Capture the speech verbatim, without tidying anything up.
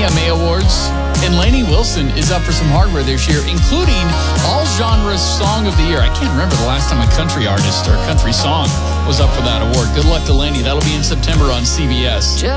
A M A Awards. And Lainey Wilson is up for some hardware this year, including All Genres Song of the Year. I can't remember the last time a country artist or a country song was up for that award. Good luck to Lainey. That'll be in September on C B S.